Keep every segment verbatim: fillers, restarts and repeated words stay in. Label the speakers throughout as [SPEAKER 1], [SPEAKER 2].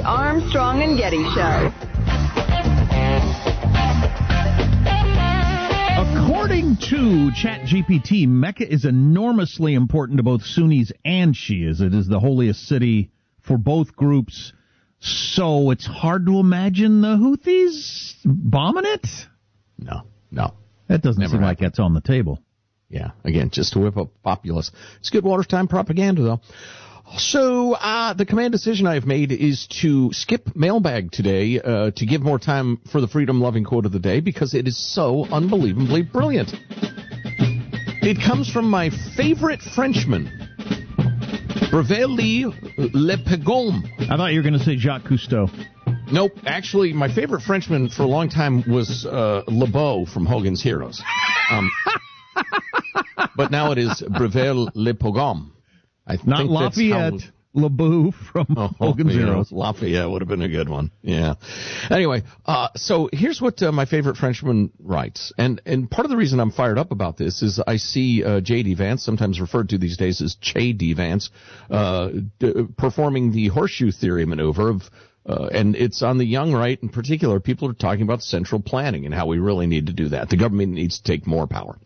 [SPEAKER 1] Armstrong and Getty Show.
[SPEAKER 2] According to ChatGPT, Mecca is enormously important to both Sunnis and Shias. It is the holiest city for both groups, so it's hard to imagine the Houthis bombing it?
[SPEAKER 3] No, no.
[SPEAKER 2] That doesn't
[SPEAKER 3] Never
[SPEAKER 2] seem
[SPEAKER 3] happened.
[SPEAKER 2] like that's on the table.
[SPEAKER 3] Yeah, again, just to whip up populace. It's good wartime propaganda, though. So uh, the command decision I've made is to skip mailbag today uh, to give more time for the freedom-loving quote of the day because it is so unbelievably brilliant. It comes from my favorite Frenchman, Brevet Le Pegom.
[SPEAKER 2] I thought you were going to say Jacques Cousteau.
[SPEAKER 3] Nope. Actually, my favorite Frenchman for a long time was uh, LeBeau from Hogan's Heroes. Um, but now it is Brevet Le Pegom. I
[SPEAKER 2] Not
[SPEAKER 3] think
[SPEAKER 2] Lafayette,
[SPEAKER 3] that's how...
[SPEAKER 2] LeBeau from
[SPEAKER 3] oh,
[SPEAKER 2] Hogan's
[SPEAKER 3] yeah,
[SPEAKER 2] Heroes.
[SPEAKER 3] Lafayette would have been a good one. Yeah. Anyway, uh, so here's what uh, my favorite Frenchman writes. And and part of the reason I'm fired up about this is I see uh, J D. Vance, sometimes referred to these days as Che D. Vance, uh, d- performing the horseshoe theory maneuver of Uh, and it's on the young right in particular. People are talking about central planning and how we really need to do that. The government needs to take more power.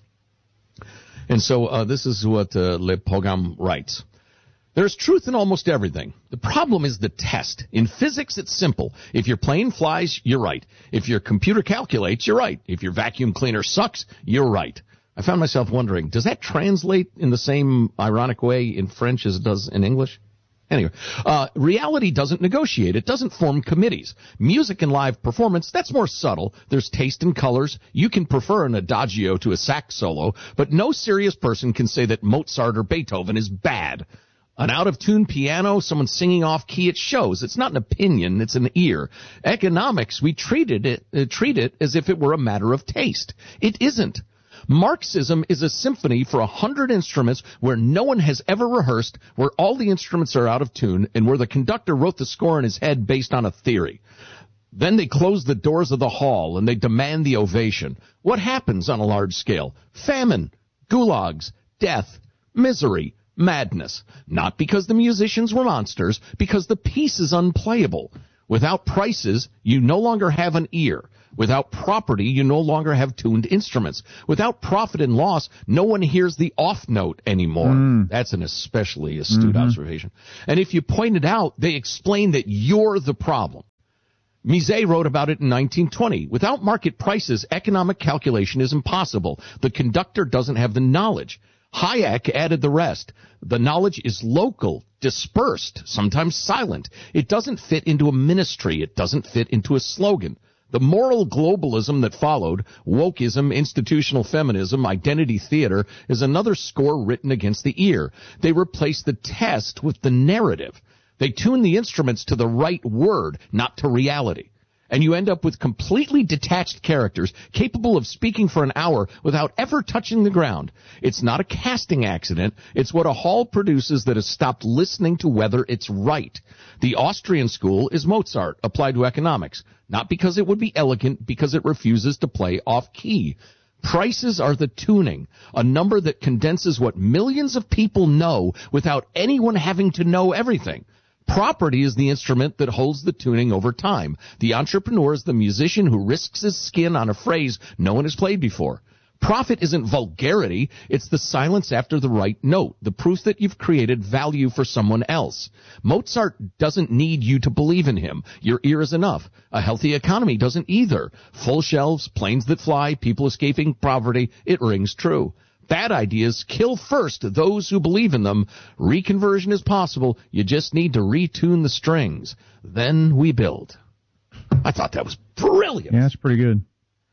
[SPEAKER 3] And so uh, this is what uh, Le Pogam writes. There's truth in almost everything. The problem is the test. In physics, it's simple. If your plane flies, you're right. If your computer calculates, you're right. If your vacuum cleaner sucks, you're right. I found myself wondering, does that translate in the same ironic way in French as it does in English? Anyway, uh, reality doesn't negotiate. It doesn't form committees. Music and live performance, that's more subtle. There's taste in colors. You can prefer an adagio to a sax solo, but no serious person can say that Mozart or Beethoven is bad. An out-of-tune piano, someone singing off-key, it shows. It's not an opinion, it's an ear. Economics, we treated it, uh, treat it as if it were a matter of taste. It isn't. Marxism is a symphony for a hundred instruments where no one has ever rehearsed, where all the instruments are out of tune, and where the conductor wrote the score in his head based on a theory. Then they close the doors of the hall and they demand the ovation. What happens on a large scale? Famine, gulags, death, misery, madness. Not because the musicians were monsters, because the piece is unplayable. Without prices, you no longer have an ear. Without property, you no longer have tuned instruments. Without profit and loss, no one hears the off note anymore. Mm. That's an especially astute mm-hmm. observation. And if you point it out, they explain that you're the problem. Mises wrote about it in nineteen twenty. Without market prices, economic calculation is impossible. The conductor doesn't have the knowledge. Hayek added the rest. The knowledge is local, dispersed, sometimes silent. It doesn't fit into a ministry. It doesn't fit into a slogan. The moral globalism that followed, wokeism, institutional feminism, identity theater, is another score written against the ear. They replace the test with the narrative. They tune the instruments to the right word, not to reality. And you end up with completely detached characters capable of speaking for an hour without ever touching the ground. It's not a casting accident. It's what a hall produces that has stopped listening to whether it's right. The Austrian school is Mozart applied to economics, not because it would be elegant, because it refuses to play off-key. Prices are the tuning, a number that condenses what millions of people know without anyone having to know everything. Property is the instrument that holds the tuning over time. The entrepreneur is the musician who risks his skin on a phrase no one has played before. Profit isn't vulgarity, it's the silence after the right note, the proof that you've created value for someone else. Mozart doesn't need you to believe in him. Your ear is enough. A healthy economy doesn't either. Full shelves, planes that fly, people escaping poverty, it rings true. Bad ideas kill first those who believe in them. Reconversion is possible. You just need to retune the strings. Then we build. I thought that was brilliant.
[SPEAKER 2] Yeah, that's pretty good.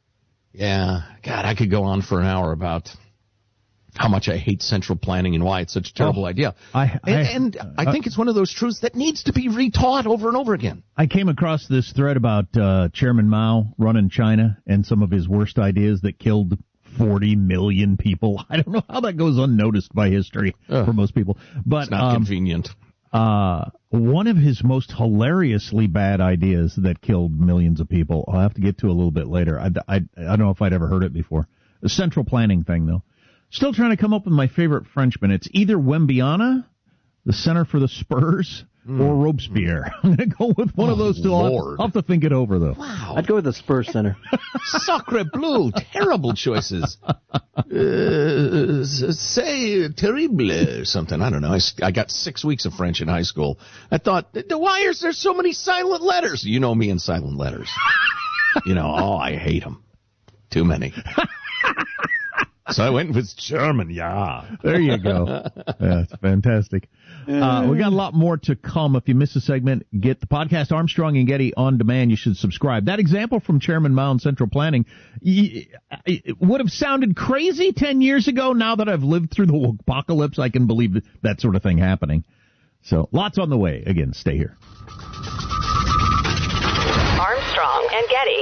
[SPEAKER 3] Yeah. God, I could go on for an hour about how much I hate central planning and why it's such a terrible
[SPEAKER 2] oh,
[SPEAKER 3] idea.
[SPEAKER 2] I, I,
[SPEAKER 3] and and I think uh, it's one of those truths that needs to be retaught over and over again.
[SPEAKER 2] I came across this thread about uh, Chairman Mao running China and some of his worst ideas that killed forty million people. I don't know how that goes unnoticed by history Ugh, for most people. But
[SPEAKER 3] it's not
[SPEAKER 2] um,
[SPEAKER 3] convenient.
[SPEAKER 2] Uh, one of his most hilariously bad ideas that killed millions of people, I'll have to get to a little bit later. I, I, I don't know if I'd ever heard it before. The central planning thing, though. Still trying to come up with my favorite Frenchman. It's either Wembiana, the center for the Spurs, mm. or Robespierre. I'm going to go with one
[SPEAKER 3] oh,
[SPEAKER 2] of those two. I'll, I'll have to think it over, though.
[SPEAKER 3] Wow.
[SPEAKER 4] I'd go with the Spurs Center.
[SPEAKER 3] Sacre bleu. Terrible choices. Uh, say terrible or something. I don't know. I, I got six weeks of French in high school. I thought, why is there so many silent letters? You know me and silent letters. You know, oh, I hate them. Too many. So I went with German, yeah.
[SPEAKER 2] There you go. That's fantastic. Uh, we got a lot more to come. If you miss a segment, get the podcast Armstrong and Getty on demand. You should subscribe. That example from Chairman Mao in Central Planning it would have sounded crazy ten years ago. Now that I've lived through the apocalypse, I can believe that sort of thing happening. So lots on the way. Again, stay here.
[SPEAKER 1] Armstrong and Getty.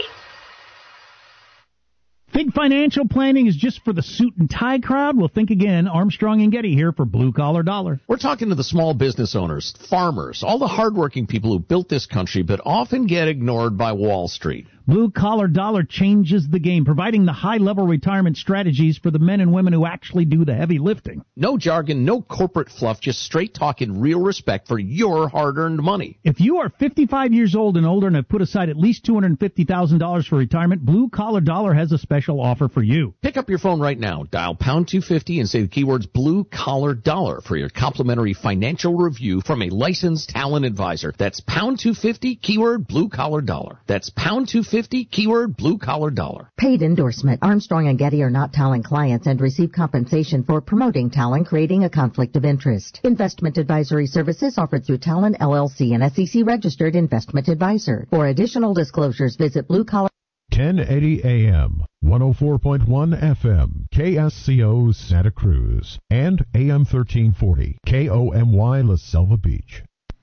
[SPEAKER 5] Think financial planning is just for the suit and tie crowd? Well, think again. Armstrong and Getty here for Blue Collar Dollar.
[SPEAKER 3] We're talking to the small business owners, farmers, all the hardworking people who built this country but often get ignored by Wall Street.
[SPEAKER 5] Blue Collar Dollar changes the game, providing the high-level retirement strategies for the men and women who actually do the heavy lifting.
[SPEAKER 3] No jargon, no corporate fluff, just straight talk and real respect for your hard-earned money.
[SPEAKER 5] If you are fifty-five years old and older and have put aside at least two hundred fifty thousand dollars for retirement, Blue Collar Dollar has a special offer for you.
[SPEAKER 3] Pick up your phone right now, dial pound two fifty and say the keywords Blue Collar Dollar for your complimentary financial review from a licensed talent advisor. That's pound two fifty, keyword Blue Collar Dollar. That's pound two fifty, keyword Blue Collar Dollar.
[SPEAKER 6] Paid endorsement. Armstrong and Getty are not Talon clients and receive compensation for promoting Talon, creating a conflict of interest. Investment advisory services offered through Talon L L C, an S E C registered investment advisor. For additional disclosures, visit Blue Collar.
[SPEAKER 7] ten eighty A M, one oh four point one F M, K S C O Santa Cruz, and A M thirteen forty, K O M Y La Selva Beach.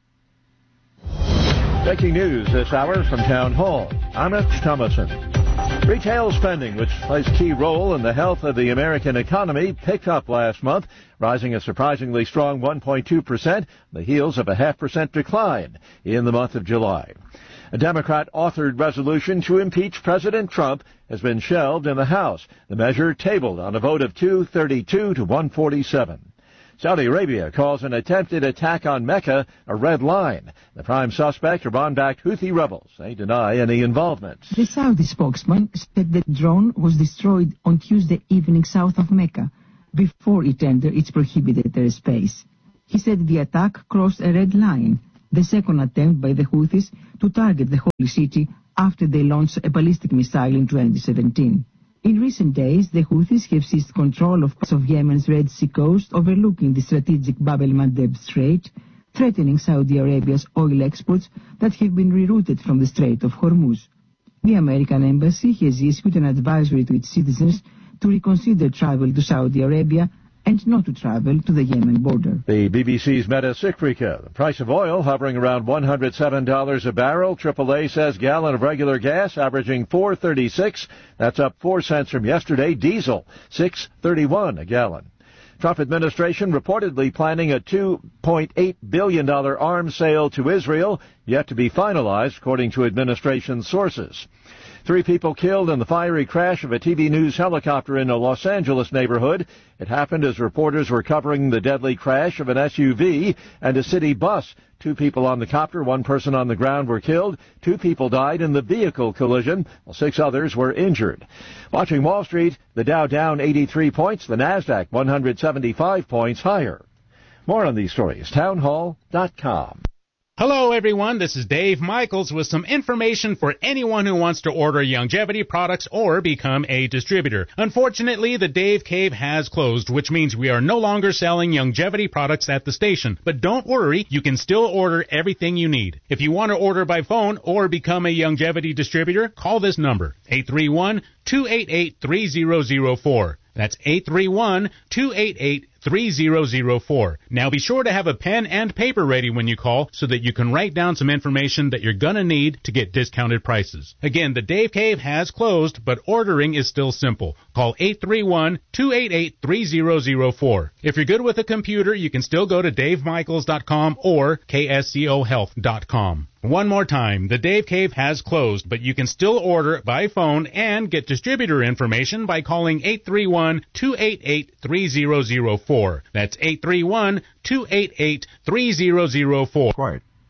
[SPEAKER 8] Breaking news this hour from Town Hall. I'm Rich Thomason. Retail spending, which plays a key role in the health of the American economy, picked up last month, rising a surprisingly strong one point two percent on the heels of a half percent decline in the month of July. A Democrat-authored resolution to impeach President Trump has been shelved in the House. The measure tabled on a vote of two thirty-two to one forty-seven. Saudi Arabia calls an attempted attack on Mecca a red line. The prime suspect, Iran-backed Houthi rebels. They deny any involvement.
[SPEAKER 9] The Saudi spokesman said the drone was destroyed on Tuesday evening south of Mecca before it entered its prohibited airspace. He said the attack crossed a red line, the second attempt by the Houthis to target the holy city after they launched a ballistic missile in twenty seventeen. In recent days, the Houthis have seized control of parts of Yemen's Red Sea coast overlooking the strategic Bab el-Mandeb Strait, threatening Saudi Arabia's oil exports that have been rerouted from the Strait of Hormuz. The American embassy has issued an advisory to its citizens to reconsider travel to Saudi Arabia and not to travel to the Yemen border.
[SPEAKER 8] The B B C's Meta Sikrika. The price of oil hovering around one hundred seven dollars a barrel. triple A says gallon of regular gas averaging four thirty-six. That's up four cents from yesterday. Diesel, six thirty-one a gallon. Trump administration reportedly planning a two point eight billion dollars arms sale to Israel, yet to be finalized, according to administration sources. Three people killed in the fiery crash of a T V News helicopter in a Los Angeles neighborhood. It happened as reporters were covering the deadly crash of an S U V and a city bus. Two people on the copter, one person on the ground were killed. Two people died in the vehicle collision, while six others were injured. Watching Wall Street, the Dow down eighty-three points, the NASDAQ one hundred seventy-five points higher. More on these stories, townhall dot com.
[SPEAKER 10] Hello, everyone. This is Dave Michaels with some information for anyone who wants to order Youngevity products or become a distributor. Unfortunately, the Dave Cave has closed, which means we are no longer selling Youngevity products at the station. But don't worry, you can still order everything you need. If you want to order by phone or become a Youngevity distributor, call this number, eight three one, two eight eight, three zero zero four. That's eight three one, two eight eight, three zero zero four. Now be sure to have a pen and paper ready when you call so that you can write down some information that you're going to need to get discounted prices. Again, the Dave Cave has closed, but ordering is still simple. Call eight three one, two eight eight, three zero zero four. If you're good with a computer, you can still go to dave michaels dot com or k s c o health dot com. One more time, the Dave Cave has closed, but you can still order by phone and get distributor information by calling eight three one, two eight eight, three zero zero four. That's eight three one, two eight eight, three zero zero four.
[SPEAKER 8] Quiet.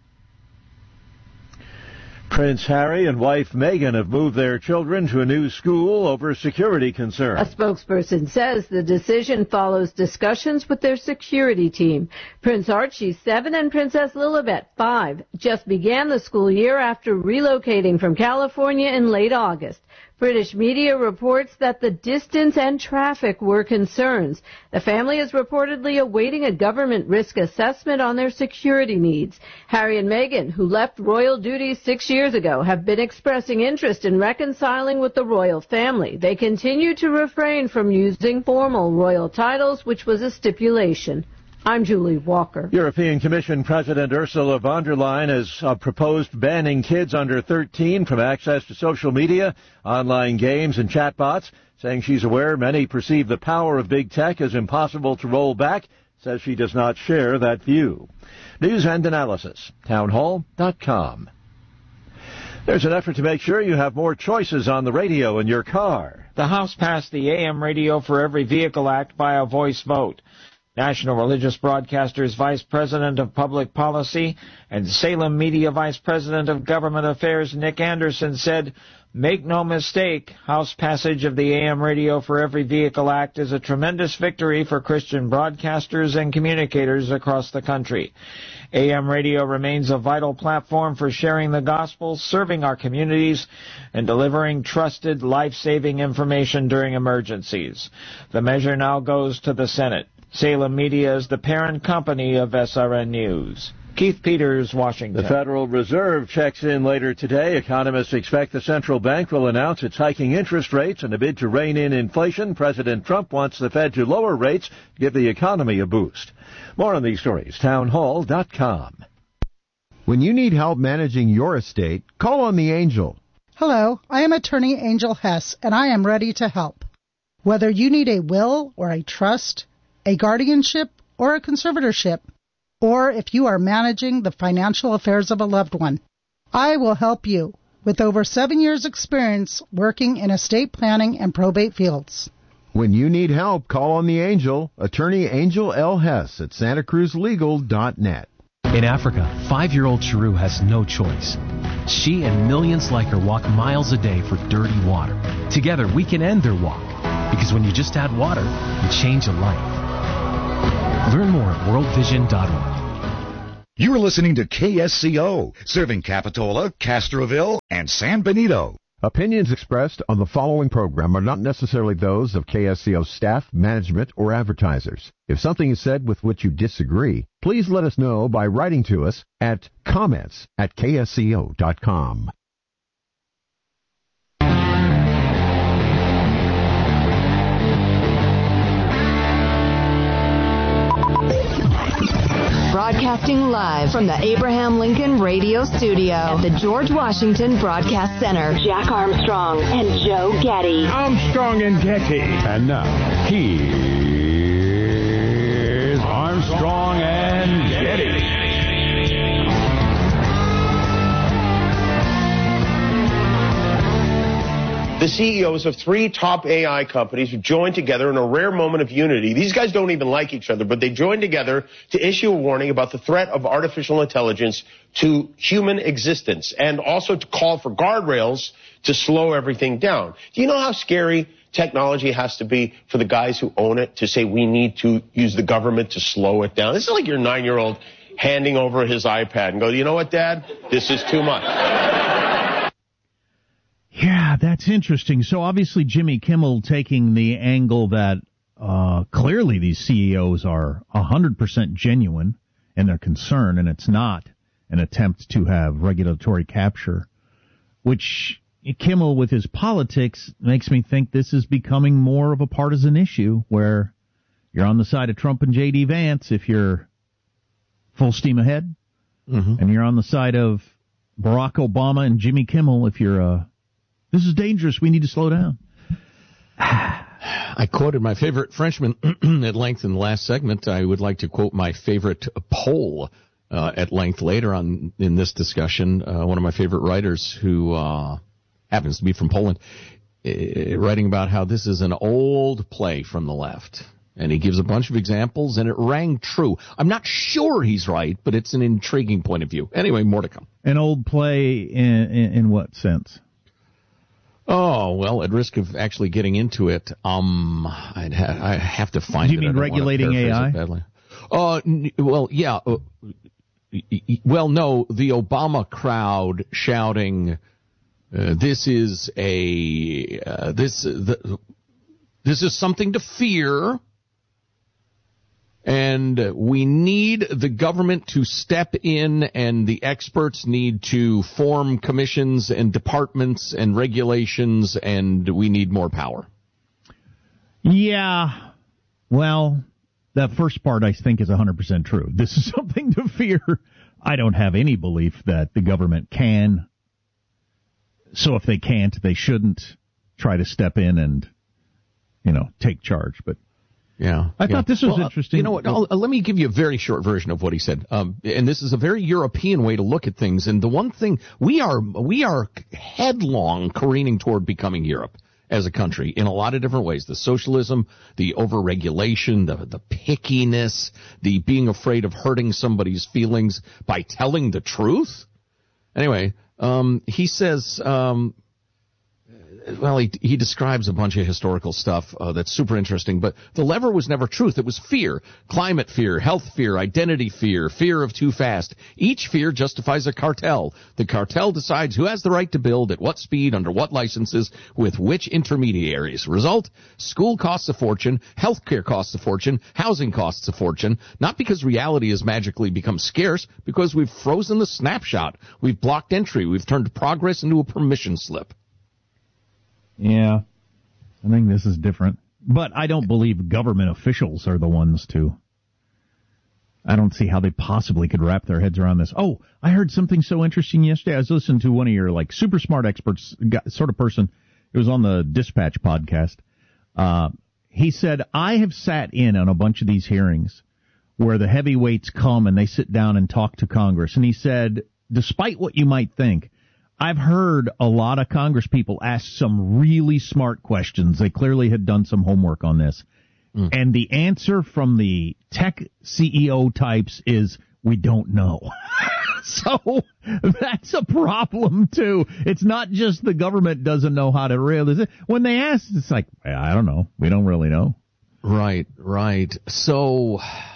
[SPEAKER 8] Prince Harry and wife Meghan have moved their children to a new school over security concerns.
[SPEAKER 4] A spokesperson says the decision follows discussions with their security team. Prince Archie, seven, and Princess Lilibet, five, just began the school year after relocating from California in late August. British media reports that the distance and traffic were concerns. The family is reportedly awaiting a government risk assessment on their security needs. Harry and Meghan, who left royal duties six years ago, have been expressing interest in reconciling with the royal family. They continue to refrain from using formal royal titles, which was a stipulation. I'm Julie Walker.
[SPEAKER 8] European Commission President Ursula von der Leyen has uh, proposed banning kids under thirteen from access to social media, online games, and chatbots, saying she's aware many perceive the power of big tech as impossible to roll back, says she does not share that view. News and analysis, townhall dot com. There's an effort to make sure you have more choices on the radio in your car.
[SPEAKER 11] The House passed the A M Radio for Every Vehicle Act by a voice vote. National Religious Broadcasters Vice President of Public Policy and Salem Media Vice President of Government Affairs Nick Anderson said, "Make no mistake, House passage of the A M Radio for Every Vehicle Act is a tremendous victory for Christian broadcasters and communicators across the country. A M Radio remains a vital platform for sharing the gospel, serving our communities, and delivering trusted, life-saving information during emergencies. The measure now goes to the Senate. Salem Media is the parent company of S R N News." Keith Peters, Washington.
[SPEAKER 8] The Federal Reserve checks in later today. Economists expect the central bank will announce it's hiking interest rates in a bid to rein in inflation. President Trump wants the Fed to lower rates, give the economy a boost. More on these stories, townhall dot com.
[SPEAKER 12] When you need help managing your estate, call on the Angel.
[SPEAKER 13] Hello, I am attorney Angel Hess, and I am ready to help. Whether you need a will or a trust, a guardianship, or a conservatorship, or if you are managing the financial affairs of a loved one, I will help you with over seven years' experience working in estate planning and probate fields.
[SPEAKER 12] When you need help, call on the Angel, attorney Angel L. Hess at santa cruz legal dot net.
[SPEAKER 14] In Africa, five-year-old Chiru has no choice. She and millions like her walk miles a day for dirty water. Together, we can end their walk, because when you just add water, you change a life. Learn more at world vision dot org.
[SPEAKER 15] You are listening to K S C O, serving Capitola, Castroville, and San Benito.
[SPEAKER 7] Opinions expressed on the following program are not necessarily those of K S C O staff, management, or advertisers. If something is said with which you disagree, please let us know by writing to us at comments at K S C O dot com.
[SPEAKER 1] Broadcasting live from the Abraham Lincoln Radio Studio at the George Washington Broadcast Center. Jack Armstrong and Joe Getty.
[SPEAKER 16] Armstrong and Getty. And now, here's Armstrong and Getty.
[SPEAKER 17] The C E Os of three top A I companies joined together in a rare moment of unity. These guys don't even like each other, but they joined together to issue a warning about the threat of artificial intelligence to human existence and also to call for guardrails to slow everything down. Do you know how scary technology has to be for the guys who own it to say we need to use the government to slow it down? This is like your nine-year-old handing over his iPad and go, you know what, Dad? This is too much.
[SPEAKER 2] Yeah, that's interesting. So obviously Jimmy Kimmel taking the angle that uh, clearly these C E Os are one hundred percent genuine in their concern, and it's not an attempt to have regulatory capture, which Kimmel with his politics makes me think this is becoming more of a partisan issue where you're on the side of Trump and J D Vance if you're full steam ahead, mm-hmm. and you're on the side of Barack Obama and Jimmy Kimmel if you're uh, this is dangerous. We need to slow down.
[SPEAKER 3] I quoted my favorite Frenchman at length in the last segment. I would like to quote my favorite poll uh, at length later on in this discussion. Uh, one of my favorite writers who uh, happens to be from Poland, uh, writing about how this is an old play from the left. And he gives a bunch of examples, and it rang true. I'm not sure he's right, but it's an intriguing point of view. Anyway, more to come.
[SPEAKER 2] An old play in, in, in what sense?
[SPEAKER 3] Oh, well, at risk of actually getting into it, um, I'd ha- I have to find
[SPEAKER 2] Do you
[SPEAKER 3] it.
[SPEAKER 2] mean regulating A I?
[SPEAKER 3] Uh, n- well, yeah. Uh, well, no, the Obama crowd shouting, uh, this is a, uh, this, the, this is something to fear. And we need the government to step in, and the experts need to form commissions and departments and regulations, and we need more power.
[SPEAKER 2] Yeah. Well, that first part I think is one hundred percent true. This is something to fear. I don't have any belief that the government can. So if they can't, they shouldn't try to step in and, you know, take charge. But
[SPEAKER 3] Yeah,
[SPEAKER 2] I
[SPEAKER 3] yeah.
[SPEAKER 2] thought this was
[SPEAKER 3] well,
[SPEAKER 2] interesting.
[SPEAKER 3] You know what? I'll, uh, let me give you a very short version of what he said. Um, and this is a very European way to look at things. And the one thing we are we are headlong careening toward becoming Europe as a country in a lot of different ways. The socialism, the overregulation, the the pickiness, the being afraid of hurting somebody's feelings by telling the truth. Anyway, um, he says. Um, Well, he, he describes a bunch of historical stuff uh, that's super interesting, but the lever was never truth. It was fear. Climate fear, health fear, identity fear, fear of too fast. Each fear justifies a cartel. The cartel decides who has the right to build, at what speed, under what licenses, with which intermediaries. Result, school costs a fortune, health care costs a fortune, housing costs a fortune, not because reality has magically become scarce, because we've frozen the snapshot. We've blocked entry. We've turned progress into a permission slip.
[SPEAKER 2] Yeah, I think this is different. But I don't believe government officials are the ones to. I don't see how they possibly could wrap their heads around this. Oh, I heard something so interesting yesterday. I was listening to one of your, like, super smart experts, sort of person. It was on the Dispatch podcast. Uh, he said, I have sat in on a bunch of these hearings where the heavyweights come and they sit down and talk to Congress. And he said, despite what you might think, I've heard a lot of Congress people ask some really smart questions. They clearly had done some homework on this. Mm. And the answer from the tech C E O types is, we don't know. So that's a problem, too. It's not just the government doesn't know how to really. When they ask, it's like, I don't know. We don't really know.
[SPEAKER 3] Right, right. So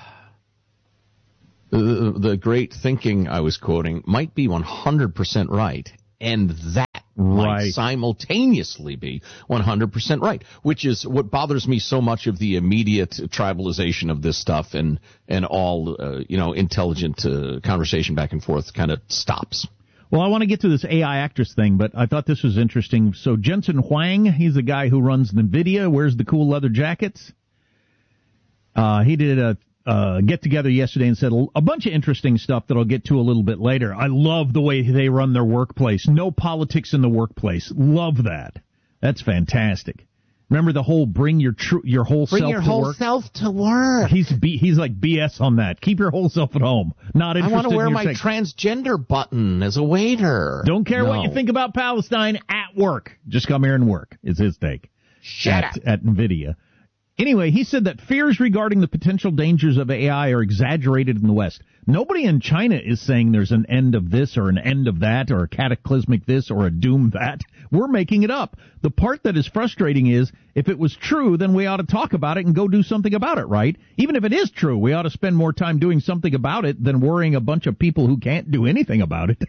[SPEAKER 3] the, the great thinking I was quoting might be one hundred percent right. And that might
[SPEAKER 2] right.
[SPEAKER 3] simultaneously be one hundred percent right, which is what bothers me so much of the immediate tribalization of this stuff, and and all uh, you know intelligent uh, conversation back and forth kind of stops.
[SPEAKER 2] Well, I want to get to this A I actress thing, but I thought this was interesting. So Jensen Huang, he's the guy who runs NVIDIA, wears the cool leather jackets. Uh, he did a Uh, get together yesterday and said a bunch of interesting stuff that I'll get to a little bit later. I love the way they run their workplace. No politics in the workplace. Love that. That's fantastic. Remember the whole bring your tr- your whole
[SPEAKER 3] bring
[SPEAKER 2] self
[SPEAKER 3] your
[SPEAKER 2] to
[SPEAKER 3] whole
[SPEAKER 2] work?
[SPEAKER 3] self to work.
[SPEAKER 2] He's B- he's like B S on that. Keep your whole self at home. Not interested.
[SPEAKER 3] I want to wear
[SPEAKER 2] in your
[SPEAKER 3] my
[SPEAKER 2] sex.
[SPEAKER 3] transgender button as a waiter.
[SPEAKER 2] Don't care
[SPEAKER 3] no.
[SPEAKER 2] what you think about Palestine at work. Just come here and work. Is his take.
[SPEAKER 3] Shut
[SPEAKER 2] at,
[SPEAKER 3] up.
[SPEAKER 2] At NVIDIA. Anyway, he said that fears regarding the potential dangers of A I are exaggerated in the West. Nobody in China is saying there's an end of this or an end of that or a cataclysmic this or a doom that. We're making it up. The part that is frustrating is if it was true, then we ought to talk about it and go do something about it, right? Even if it is true, we ought to spend more time doing something about it than worrying a bunch of people who can't do anything about it.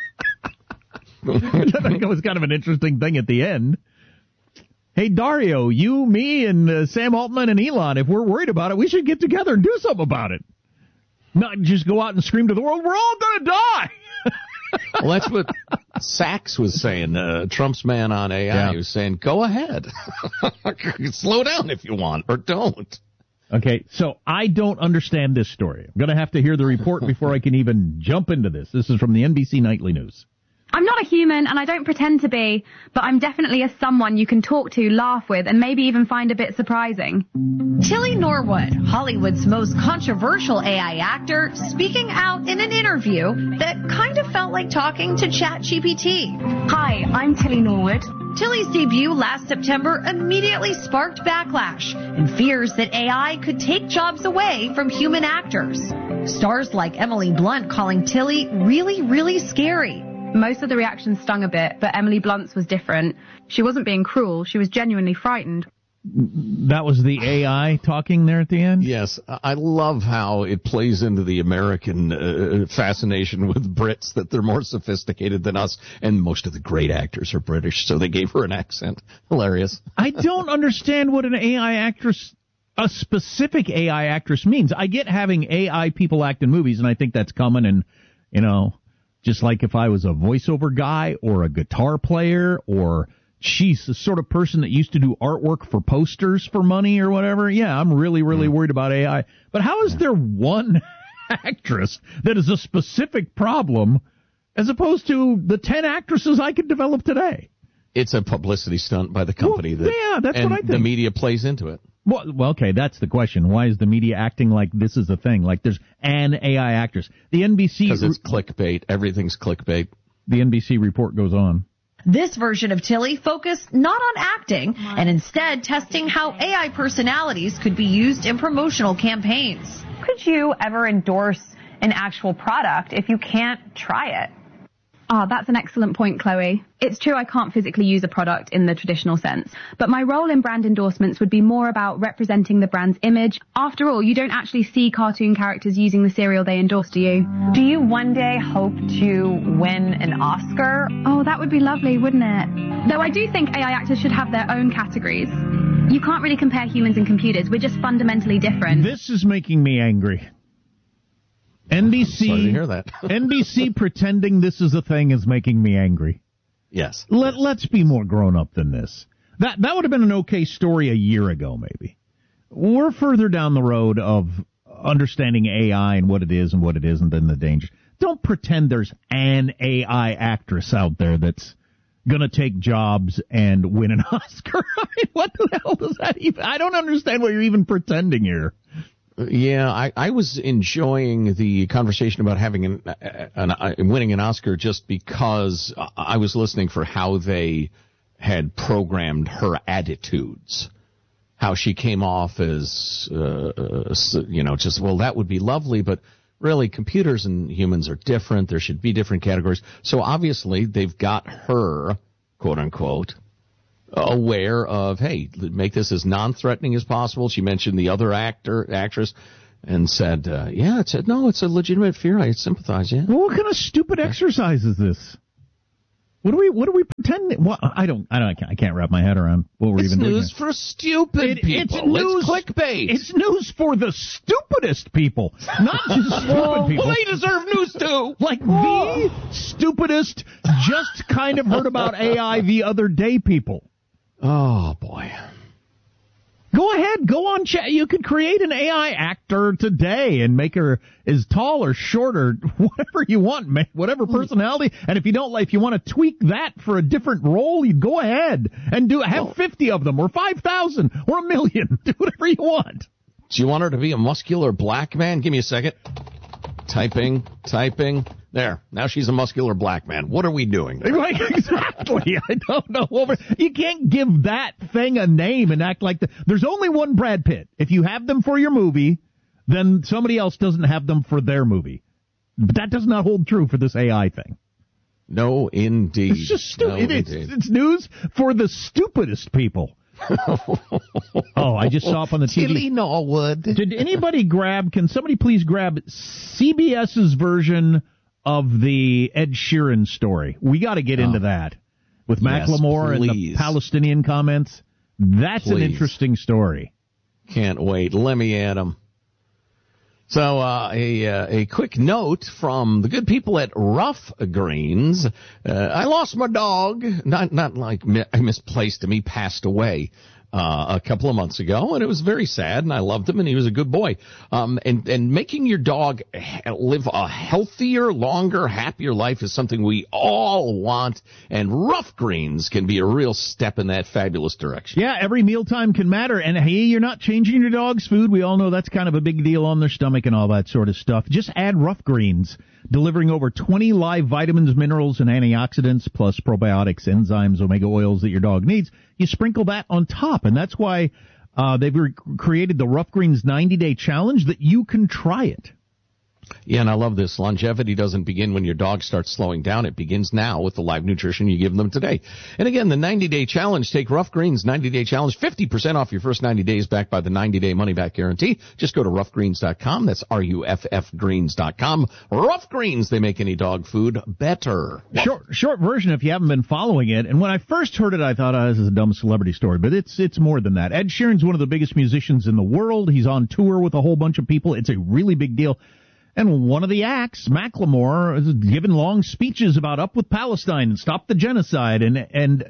[SPEAKER 2] I think it was kind of an interesting thing at the end. Hey, Dario, you, me, and uh, Sam Altman and Elon, if we're worried about it, we should get together and do something about it. Not just go out and scream to the world, we're all going to die!
[SPEAKER 3] Well, that's what Sachs was saying, uh, Trump's man on A I. Yeah. He was saying, go ahead. Slow down if you want, or don't.
[SPEAKER 2] Okay, so I don't understand this story. I'm going to have to hear the report before I can even jump into this. This is from the N B C Nightly News.
[SPEAKER 18] I'm not a human, and I don't pretend to be, but I'm definitely a someone you can talk to, laugh with, and maybe even find a bit surprising.
[SPEAKER 19] Tilly Norwood, Hollywood's most controversial A I actor, speaking out in an interview that kind of felt like talking to ChatGPT.
[SPEAKER 20] Hi, I'm Tilly Norwood.
[SPEAKER 19] Tilly's debut last September immediately sparked backlash and fears that A I could take jobs away from human actors. Stars like Emily Blunt calling Tilly really, really scary.
[SPEAKER 18] Most of the reactions stung a bit, but Emily Blunt's was different. She wasn't being cruel. She was genuinely frightened.
[SPEAKER 2] That was the A I talking there at the end?
[SPEAKER 3] Yes. I love how it plays into the American uh, fascination with Brits, that they're more sophisticated than us, and most of the great actors are British, so they gave her an accent. Hilarious.
[SPEAKER 2] I don't understand what an A I actress, a specific A I actress means. I get having A I people act in movies, and I think that's coming, and, you know, just like if I was a voiceover guy or a guitar player or... she's the sort of person that used to do artwork for posters for money or whatever. Yeah, I'm really, really worried about A I. But how is there one actress that is a specific problem as opposed to the ten actresses I could develop today?
[SPEAKER 3] It's a publicity stunt by the company.
[SPEAKER 2] Well,
[SPEAKER 3] that,
[SPEAKER 2] yeah, that's
[SPEAKER 3] and
[SPEAKER 2] what I think.
[SPEAKER 3] The media plays into it.
[SPEAKER 2] Well, well, okay, that's the question. Why is the media acting like this is a thing? Like there's an A I actress. The N B C...
[SPEAKER 3] Because it's clickbait. Everything's clickbait.
[SPEAKER 2] The N B C report goes on.
[SPEAKER 19] This version of Tilly focused not on acting and instead testing how A I personalities could be used in promotional campaigns.
[SPEAKER 20] Could you ever endorse an actual product if you can't try it?
[SPEAKER 18] Ah, oh, that's an excellent point, Chloe. It's true I can't physically use a product in the traditional sense, but my role in brand endorsements would be more about representing the brand's image. After all, you don't actually see cartoon characters using the cereal they endorse, do you?
[SPEAKER 20] Do you one day hope to win an Oscar?
[SPEAKER 18] Oh, that would be lovely, wouldn't it? Though I do think A I actors should have their own categories. You can't really compare humans and computers. We're just fundamentally different.
[SPEAKER 2] This is making me angry. N B C,
[SPEAKER 3] sorry to hear that.
[SPEAKER 2] N B C pretending this is a thing is making me angry.
[SPEAKER 3] Yes.
[SPEAKER 2] Let, let's be more grown up than this. That that would have been an okay story a year ago, maybe. We're further down the road of understanding A I and what it is and what it isn't and the dangers. Don't pretend there's an A I actress out there that's going to take jobs and win an Oscar. I mean, what the hell does that even... I don't understand what you're even pretending here.
[SPEAKER 3] Yeah, I, I was enjoying the conversation about having an, an, an winning an Oscar just because I was listening for how they had programmed her attitudes, how she came off as, uh, you know, just, well, that would be lovely, but really computers and humans are different. There should be different categories. So obviously they've got her, quote unquote, aware of, hey, make this as non-threatening as possible. She mentioned the other actor, actress, and said, uh, yeah, it's a, no, it's a legitimate fear. I sympathize, yeah.
[SPEAKER 2] Well, what kind of stupid exercise is this? What do we, what do we pretend? Well, I don't, I don't, I can't, I can't wrap my head around what we're
[SPEAKER 3] it's
[SPEAKER 2] even doing.
[SPEAKER 3] It's news for stupid
[SPEAKER 2] it,
[SPEAKER 3] people.
[SPEAKER 2] It's news,
[SPEAKER 3] it's clickbait.
[SPEAKER 2] It's news for the stupidest people, not just stupid people.
[SPEAKER 3] Well, they deserve news too.
[SPEAKER 2] Like the stupidest, just kind of heard about A I the other day people.
[SPEAKER 3] Oh, boy.
[SPEAKER 2] Go ahead. Go on chat. You could create an A I actor today and make her as tall or short or whatever you want, whatever personality. And if you don't like, if you want to tweak that for a different role, you go ahead and do have well, fifty of them or five thousand or a million. Do whatever you want.
[SPEAKER 3] Do you want her to be a muscular black man? Give me a second. Typing, typing. There. Now she's a muscular black man. What are we doing?
[SPEAKER 2] Right, exactly. I don't know. You can't give that thing a name and act like that. There's only one Brad Pitt. If you have them for your movie, then somebody else doesn't have them for their movie. But that does not hold true for this A I thing.
[SPEAKER 3] No, indeed.
[SPEAKER 2] It's just stupid.
[SPEAKER 3] No,
[SPEAKER 2] it's, it's news for the stupidest people. Oh, I just saw up on the T V.
[SPEAKER 3] Tilly Norwood.
[SPEAKER 2] Did anybody grab, can somebody please grab CBS's version of the Ed Sheeran story? We got to get oh. into that with
[SPEAKER 3] yes,
[SPEAKER 2] Macklemore
[SPEAKER 3] please.
[SPEAKER 2] and the Palestinian comments. That's
[SPEAKER 3] please.
[SPEAKER 2] an interesting story.
[SPEAKER 3] Can't wait. Let me add them. So uh, a uh, a quick note from the good people at Rough Greens. Uh, I lost my dog. Not not like mi- I misplaced him. He passed away uh, a couple of months ago, and it was very sad. And I loved him, and he was a good boy. Um, and and making your dog live a healthier, longer, happier life is something we all want. And Rough Greens can be a real step in that fabulous direction.
[SPEAKER 2] Yeah, every mealtime can matter. And hey, you're not changing your dog's food. We all know that's kind of a big deal on their stomach and all that sort of stuff. Just add Rough Greens. delivering over twenty live vitamins, minerals, and antioxidants, plus probiotics, enzymes, omega oils that your dog needs. You sprinkle that on top, and that's why uh, they've re- created the Rough Greens ninety-day challenge that you can try it.
[SPEAKER 3] Yeah, and I love this. Longevity doesn't begin when your dog starts slowing down. It begins now with the live nutrition you give them today. And again, the ninety-day challenge. Take Rough Greens ninety-day challenge, fifty percent off your first ninety days backed by the ninety-day money-back guarantee. Just go to rough greens dot com. That's R U F F greens dot com. Rough Greens, they make any dog food better.
[SPEAKER 2] Short, short version, if you haven't been following it. And when I first heard it, I thought, oh, this is a dumb celebrity story. But it's it's more than that. Ed Sheeran's one of the biggest musicians in the world. He's on tour with a whole bunch of people. It's a really big deal. And one of the acts, Macklemore, is giving long speeches about up with Palestine and stop the genocide. And and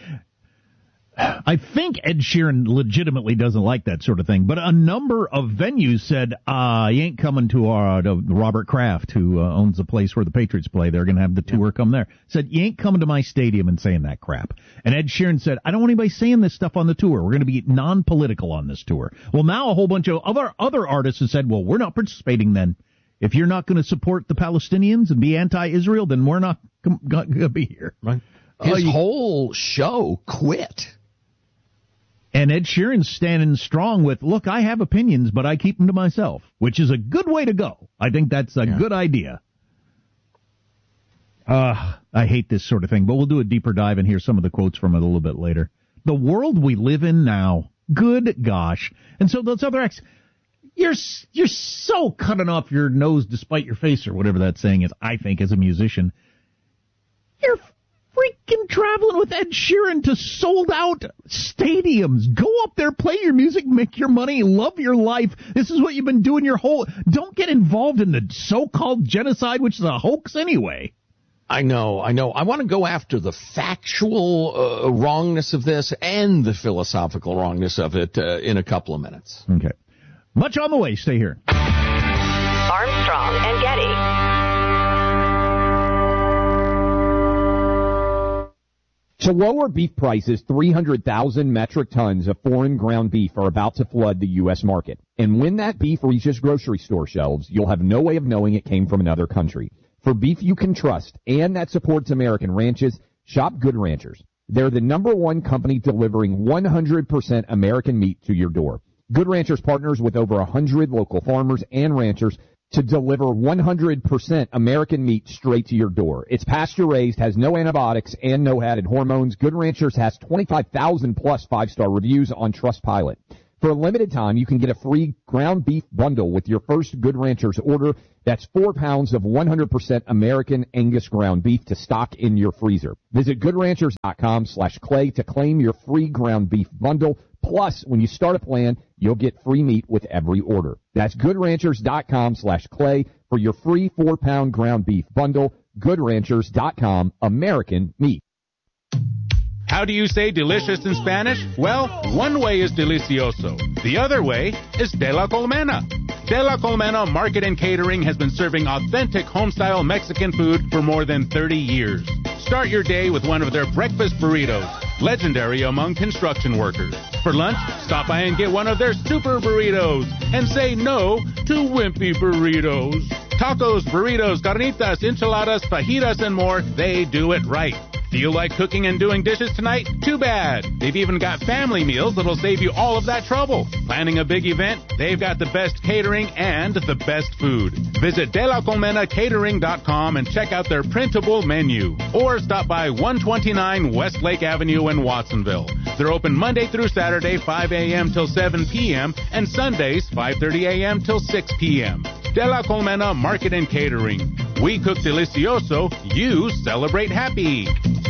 [SPEAKER 2] I think Ed Sheeran legitimately doesn't like that sort of thing. But a number of venues said, uh, you ain't coming to our, to Robert Kraft, who uh, owns the place where the Patriots play. They're going to have the tour come there. Said, you ain't coming to my stadium and saying that crap. And Ed Sheeran said, I don't want anybody saying this stuff on the tour. We're going to be non-political on this tour. Well, now a whole bunch of other, other artists have said, well, we're not participating then. If you're not going to support the Palestinians and be anti-Israel, then we're not going to be here.
[SPEAKER 3] Right. His uh, you, whole show quit.
[SPEAKER 2] And Ed Sheeran's standing strong with, look, I have opinions, but I keep them to myself, which is a good way to go. I think that's a yeah. good idea. Uh, I hate this sort of thing, but we'll do a deeper dive and hear some of the quotes from it a little bit later. The world we live in now, good gosh. And so those other acts... You're you're so cutting off your nose despite your face, or whatever that saying is, I think, as a musician. You're freaking traveling with Ed Sheeran to sold-out stadiums. Go up there, play your music, make your money, love your life. This is what you've been doing your whole... Don't get involved in the so-called genocide, which is a hoax anyway.
[SPEAKER 3] I know, I know. I want to go after the factual uh, wrongness of this and the philosophical wrongness of it uh, in a couple of minutes.
[SPEAKER 2] Okay. Much on the way. Stay here.
[SPEAKER 1] Armstrong and Getty.
[SPEAKER 21] To lower beef prices, three hundred thousand metric tons of foreign ground beef are about to flood the U S market. And when that beef reaches grocery store shelves, you'll have no way of knowing it came from another country. For beef you can trust and that supports American ranches, shop Good Ranchers. They're the number one company delivering one hundred percent American meat to your door. Good Ranchers partners with over one hundred local farmers and ranchers to deliver one hundred percent American meat straight to your door. It's pasture-raised, has no antibiotics, and no added hormones. Good Ranchers has twenty-five thousand plus five-star reviews on Trustpilot. For a limited time, you can get a free ground beef bundle with your first Good Ranchers order. That's four pounds of one hundred percent American Angus ground beef to stock in your freezer. Visit goodranchers.com slash clay to claim your free ground beef bundle. Plus, when you start a plan, you'll get free meat with every order. That's goodranchers.com slash clay for your free four-pound ground beef bundle. Goodranchers dot com, American meat.
[SPEAKER 10] How do you say delicious in Spanish? Well, one way is delicioso. The other way is de la colmena. De la Colmena Market and Catering has been serving authentic home-style Mexican food for more than thirty years. Start your day with one of their breakfast burritos, legendary among construction workers. For lunch, stop by and get one of their super burritos and say no to wimpy burritos. Tacos, burritos, carnitas, enchiladas, fajitas, and more, they do it right. Feel like cooking and doing dishes tonight? Too bad. They've even got family meals that'll save you all of that trouble. Planning a big event? They've got the best catering and the best food. Visit de la colmena catering dot com and check out their printable menu. Or stop by one twenty-nine Westlake Avenue in Watsonville. They're open Monday through Saturday, five a.m. till seven p.m. and Sundays, five thirty a.m. till six p.m. De la Colmena Market and Catering. We cook delicioso, you celebrate happy.